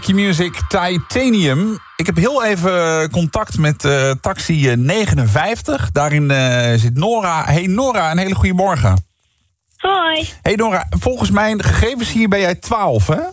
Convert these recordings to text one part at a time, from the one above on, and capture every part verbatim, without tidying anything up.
Q-Music Titanium. Ik heb heel even contact met uh, taxi negenenvijftig. Daarin uh, zit Nora. Hey Nora, een hele goede morgen. Hoi. Hey Nora, volgens mijn gegevens hier ben jij twaalf, hè?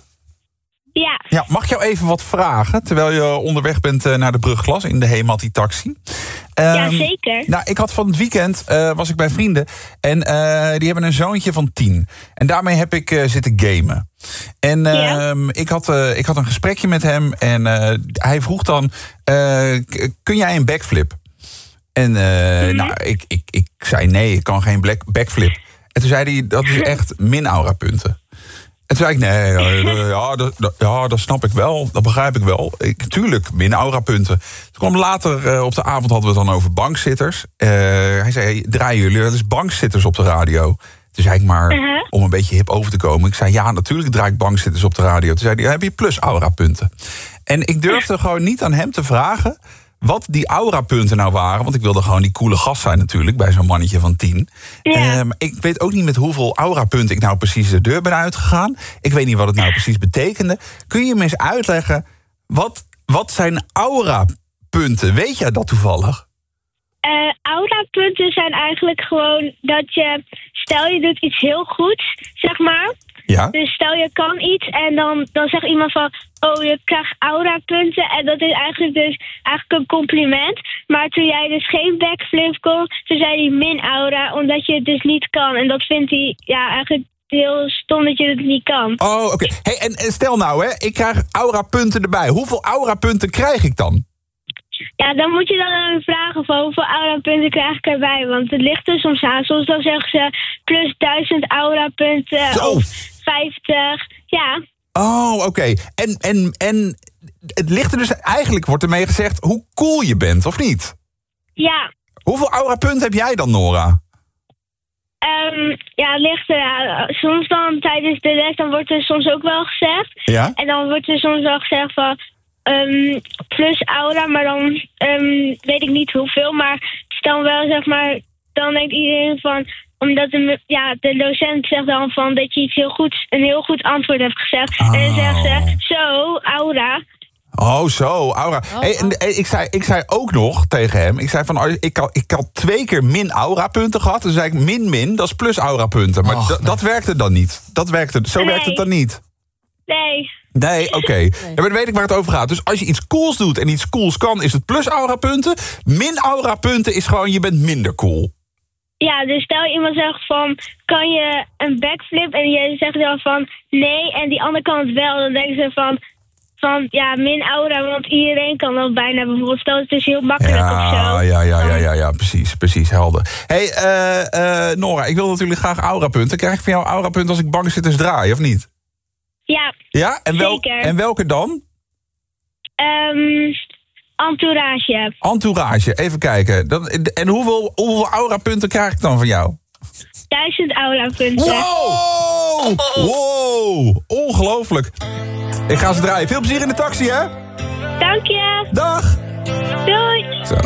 Ja. Ja, mag ik jou even wat vragen, terwijl je onderweg bent uh, naar de Brugglas in de Hemati taxi? Um, ja, zeker. Nou, ik had van het weekend, uh, was ik bij vrienden. En uh, die hebben een zoontje van tien. En daarmee heb ik uh, zitten gamen. En uh, ja. ik, had, uh, ik had een gesprekje met hem. En uh, hij vroeg dan, uh, k- kun jij een backflip? En uh, mm-hmm. nou, ik, ik, ik zei nee, ik kan geen black, backflip. En toen zei hij, dat is echt min-aura punten. En toen zei ik, nee, ja dat, dat, ja, dat snap ik wel. Dat begrijp ik wel. Ik, tuurlijk, min aura-punten. Toen kwam later uh, op de avond hadden we het dan over bankzitters. Uh, hij zei, draaien jullie wel eens bankzitters op de radio? Toen zei ik maar, uh-huh. om een beetje hip over te komen. Ik zei, ja, natuurlijk draai ik bankzitters op de radio. Toen zei hij, heb je plus aura-punten? En ik durfde gewoon niet aan hem te vragen wat die aura-punten nou waren. Want ik wilde gewoon die coole gast zijn natuurlijk, bij zo'n mannetje van tien. Ja. Um, ik weet ook niet met hoeveel aura-punten ik nou precies de deur ben uitgegaan. Ik weet niet wat het nou precies betekende. Kun je me eens uitleggen, wat, wat zijn aura-punten? Weet jij dat toevallig? Uh, aura-punten zijn eigenlijk gewoon dat je, stel je doet iets heel goeds, zeg maar. Ja. Dus stel je kan iets en dan, dan zegt iemand van, oh, je krijgt aura-punten. En dat is eigenlijk dus eigenlijk een compliment. Maar toen jij dus geen backflip kon, toen zei hij min aura, omdat je het dus niet kan. En dat vindt hij ja eigenlijk heel stom dat je het niet kan. Oh, oké. Okay. Hey, en, en stel nou, hè, ik krijg aura-punten erbij. Hoeveel aura-punten krijg ik dan? Ja, dan moet je dan aan me vragen van hoeveel aura-punten krijg ik erbij. Want het ligt er soms aan. Soms dan zeggen ze plus duizend aura-punten Zo. of vijftig. Ja. Oh, oké. Okay. En, en, en het ligt er dus eigenlijk, wordt ermee gezegd, hoe cool je bent, of niet? Ja. Hoeveel aura-punten heb jij dan, Nora? Um, ja, het ligt er. Ja. Soms dan tijdens de les, dan wordt er soms ook wel gezegd. Ja? En dan wordt er soms wel gezegd van Um, plus aura, maar dan um, weet ik niet hoeveel. Maar het is dan wel, zeg maar, dan denkt iedereen van, omdat de, ja, de docent zegt dan van dat je iets heel goed, een heel goed antwoord hebt gezegd. Oh. En dan zegt ze, zo, aura. Oh, zo, aura. Oh, hey, en, en, ik, zei, ik zei ook nog tegen hem, ik zei van, ik had, ik had twee keer min aura-punten gehad. Dus zei ik, min, min, dat is plus aura-punten. Maar oh, d- nee. dat werkte dan niet. Dat werkte, zo nee. werkt het dan niet. Nee. Nee, oké. Okay. Nee. Ja, maar dan weet ik waar het over gaat. Dus als je iets cools doet en iets cools kan, is het plus aura-punten. Min aura-punten is gewoon, je bent minder cool. Ja, dus stel iemand zegt van, kan je een backflip? En je zegt dan van, nee, en die andere kan het wel. Dan denken ze van, van ja, min aura, want iedereen kan dat bijna bijvoorbeeld. Stel, het is heel makkelijk ja, of zo. Ja, ja, ja, ja, ja, precies, precies, helder. Hé, hey, uh, uh, Nora, ik wil natuurlijk graag aura-punten. Krijg ik van jou aura-punten als ik bankzitters draai, of niet? Ja, ja? En wel, zeker. En welke dan? Um, entourage. Entourage, even kijken. Dat, en hoeveel, hoeveel aura-punten krijg ik dan van jou? Duizend aura-punten. Wow! Wow! Ongelooflijk. Ik ga ze draaien. Veel plezier in de taxi, hè? Dank je. Dag. Doei. Zo.